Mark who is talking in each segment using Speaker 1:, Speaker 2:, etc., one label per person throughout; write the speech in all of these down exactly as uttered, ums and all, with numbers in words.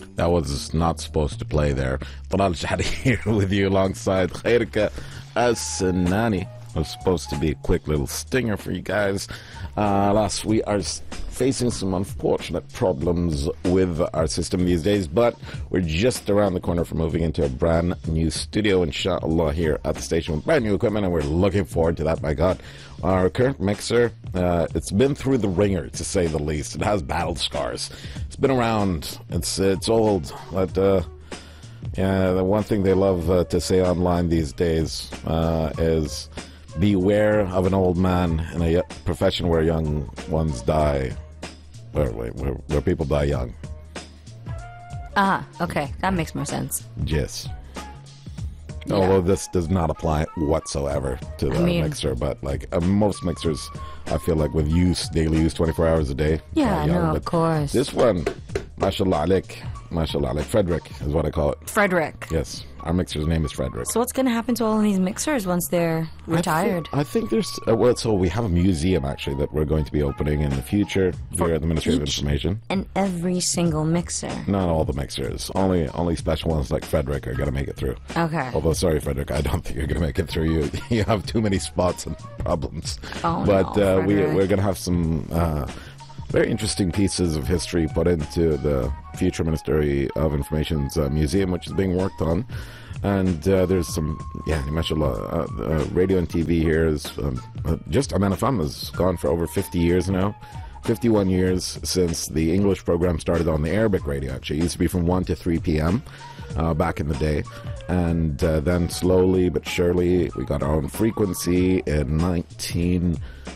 Speaker 1: That was not supposed to play there. Talal Shahri here with you alongside Khairka As-Sinani. It was supposed to be a quick little stinger for you guys. Uh, last, we are facing some unfortunate problems with our system these days, but we're just around the corner from moving into a brand new studio, inshallah, here at the station with brand new equipment, and we're looking forward to that, my God. Our current mixer, uh, it's been through the ringer, to say the least. It has battle scars. It's been around. It's it's old, but uh, yeah, the one thing they love uh, to say online these days uh, is beware of an old man in a profession where young ones die, where, where, where people die young.
Speaker 2: Ah, uh, okay. That makes more sense.
Speaker 1: Yes.
Speaker 2: Yeah.
Speaker 1: Although this does not apply whatsoever to the
Speaker 2: I mean,
Speaker 1: mixer, but like uh, most mixers, I feel like with use, daily use, twenty-four hours a day.
Speaker 2: Yeah,
Speaker 1: uh, young,
Speaker 2: no, of course.
Speaker 1: This one, mashallah alik, mashallah alik, Frederick is what I call it.
Speaker 2: Frederick.
Speaker 1: Yes, our mixer's name is Frederick.
Speaker 2: So what's going to happen to all of these mixers once they're retired?
Speaker 1: I think, I think there's, uh, well, so we have a museum actually that we're going to be opening in the future
Speaker 2: For
Speaker 1: here at the Ministry of
Speaker 2: each
Speaker 1: Information.
Speaker 2: And every single mixer.
Speaker 1: Not all the mixers. Only only special ones like Frederick are going to make it through.
Speaker 2: Okay.
Speaker 1: Although, sorry, Frederick, I don't think you're going to make it through. You you have too many spots and problems.
Speaker 2: Oh,
Speaker 1: but
Speaker 2: no,
Speaker 1: uh, we,
Speaker 2: Frederick.
Speaker 1: we're going to have some uh, very interesting pieces of history put into the future Ministry of Information's uh, museum, which is being worked on. And uh, there's some, yeah, mashallah, uh, uh, radio and T V here is um, uh, just Aman F M has gone for over fifty years now. fifty-one years since the English program started on the Arabic radio, actually. It used to be from one to three p.m. Uh, back in the day. And uh, then slowly but surely, we got our own frequency in nineteen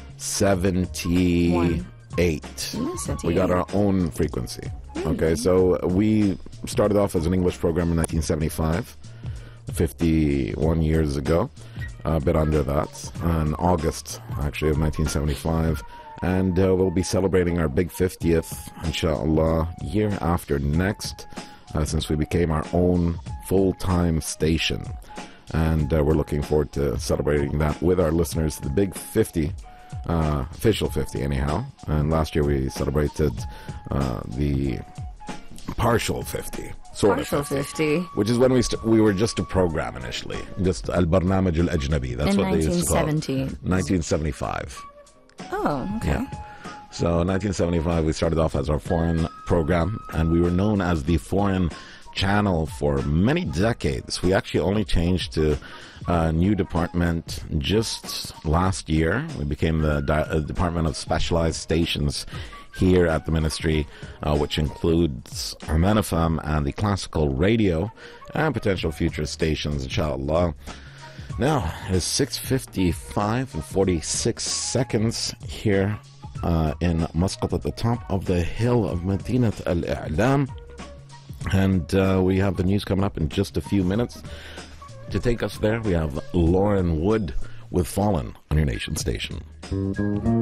Speaker 1: seventy-eight. We got our own frequency. Mm-hmm. Okay, so we started off as an English program in nineteen seventy-five. fifty-one years ago, a bit under that, in August, actually, of nineteen seventy-five. And uh, we'll be celebrating our big fiftieth, inshallah, year after next, uh, since we became our own full-time station. And uh, we're looking forward to celebrating that with our listeners, the big fifty, uh, official fifty anyhow. And last year we celebrated uh, the partial fifty. Sort
Speaker 2: Partial
Speaker 1: of fifty,
Speaker 2: fifty.
Speaker 1: which is when we st- we were just a program initially, just al-barnamij al-ajnabi. That's
Speaker 2: In
Speaker 1: what they used to call it.
Speaker 2: nineteen seventy.
Speaker 1: nineteen seventy-five.
Speaker 2: Oh, okay.
Speaker 1: Yeah. So nineteen seventy-five, we started off as our foreign program, and we were known as the foreign channel for many decades. We actually only changed to a new department just last year. We became the di- uh, Department of Specialized Stations here at the ministry, uh, which includes Aman F M and the classical radio and potential future stations, inshallah. Now, it is six fifty-five and forty-six seconds here uh, in Muscat at the top of the hill of Madinat Al-I'lam. And uh, we have the news coming up in just a few minutes. To take us there, we have Lauren Wood with Fallen on your nation station.